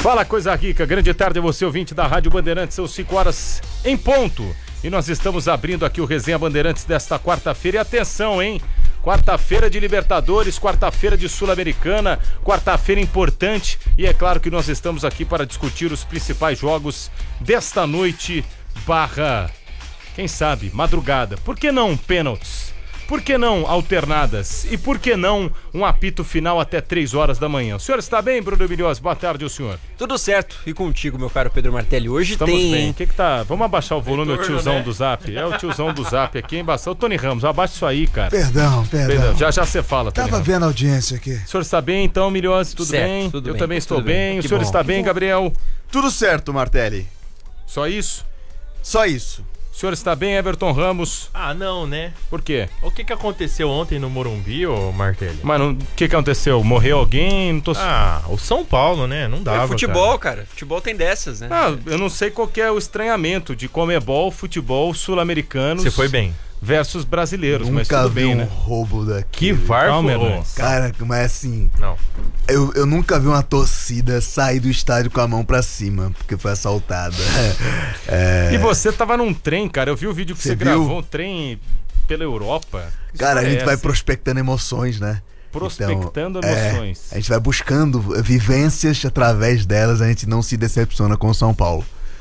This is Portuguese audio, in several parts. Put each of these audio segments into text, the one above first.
Fala, coisa rica, grande tarde a você, ouvinte da Rádio Bandeirantes, são 5 horas em ponto. E nós estamos abrindo aqui o Resenha Bandeirantes desta quarta-feira. E atenção, hein? Quarta-feira de Libertadores, quarta-feira de Sul-Americana, quarta-feira importante. E é claro que nós estamos aqui para discutir os principais jogos desta noite, quem sabe, madrugada. Por que não pênaltis? Por que não alternadas? E por que não um apito final até 3 horas da manhã? O senhor está bem, Bruno Milhões? Boa tarde ao senhor. Tudo certo. E contigo, meu caro Pedro Martelli? Hoje estamos tem... bem. Que tá? Vamos abaixar o volume, o tiozão, né? Do Zap. É o tiozão do Zap aqui, embaçado. O Tony Ramos, abaixa isso aí, cara. Perdão. Já você fala, Tony Tava Ramos. vendo a audiência aqui. O senhor está bem, então, Milhões? Tudo certo, bem? tudo Eu bem, também estou tudo bem. bem. O senhor está bem, Gabriel? Tudo certo, Martelli. Só isso? Só isso. O senhor está bem, Everton Ramos? Ah, não, né? Por quê? O que aconteceu ontem no Morumbi, ô Martelli? Mano, o que aconteceu? Morreu alguém? Não tô... O São Paulo, né? Não dava, futebol, cara. Futebol tem dessas, né? Eu não sei qual que é o estranhamento de Comebol, futebol sul-americanos. Você foi bem. Versus brasileiros, mas Nunca tudo vi bem, um né? roubo daqui. Que varfo, Cara, mas assim... Não. Eu nunca vi uma torcida sair do estádio com a mão pra cima, porque foi assaltada. E você tava num trem, cara. Eu vi o vídeo que você viu? gravou, um trem pela Europa. Cara, a gente vai assim, prospectando emoções, né? prospectando Então, emoções. A gente vai buscando vivências, através delas a gente não se decepciona com o São Paulo.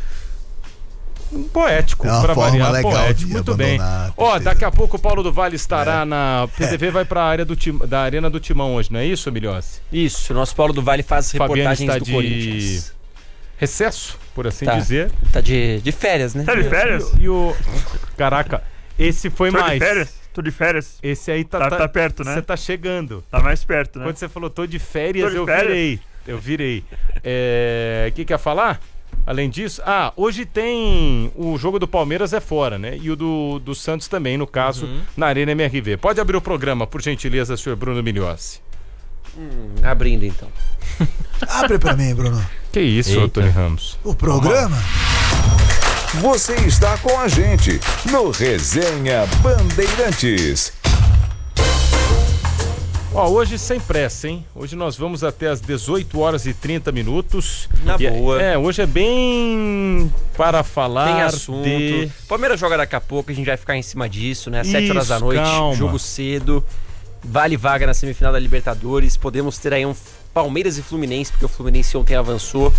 Poético, É uma pra forma variar, legal poético, de muito bem. abandonar a Ó, tristeza. daqui a pouco o Paulo do Vale estará na PDV, vai pra área da Arena do Timão hoje, não é isso, Milhões? Isso, o nosso Paulo do Vale faz Fabiano reportagens está do de Corinthians. recesso, por assim Tá. dizer. Tá de férias, né? Tá de férias? E o... Caraca, esse foi Tô mais. de férias? Tô de férias. Esse aí Tá perto, né? Você tá chegando. Tá mais perto, né? Quando você falou tô de férias, Tô de férias. Eu virei. O que quer falar? Além disso, hoje tem o jogo do Palmeiras é fora, né? E o do Santos também, no caso, na Arena MRV. Pode abrir o programa, por gentileza, senhor Bruno Milhões. Abrindo, então. Abre pra mim, Bruno. Que isso, Eita. Tony Ramos? O programa? Você está com a gente no Resenha Bandeirantes. Ó, hoje sem pressa, hein? Hoje nós vamos até às 18 horas e 30 minutos. Na boa. Hoje é bem para falar Tem assunto. de... Palmeiras joga daqui a pouco, a gente vai ficar em cima disso, né? Às 7 horas da Isso, noite, calma. jogo cedo. Vale vaga na semifinal da Libertadores. Podemos ter aí um Palmeiras e Fluminense, porque o Fluminense ontem avançou.